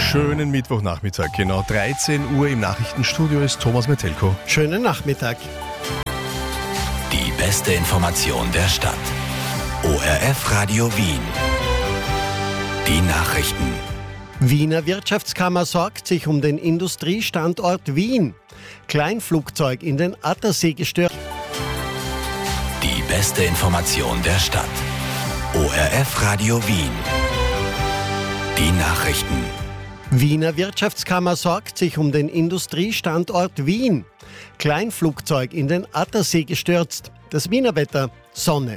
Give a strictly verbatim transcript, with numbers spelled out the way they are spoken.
Schönen Mittwochnachmittag, genau dreizehn Uhr im Nachrichtenstudio ist Thomas Metelko. Schönen Nachmittag. Die beste Information der Stadt. O R F Radio Wien. Die Nachrichten. Wiener Wirtschaftskammer sorgt sich um den Industriestandort Wien. Kleinflugzeug in den Attersee gestürzt. Die beste Information der Stadt. O R F Radio Wien. Die Nachrichten. Wiener Wirtschaftskammer sorgt sich um den Industriestandort Wien. Kleinflugzeug in den Attersee gestürzt. Das Wiener Wetter: Sonne.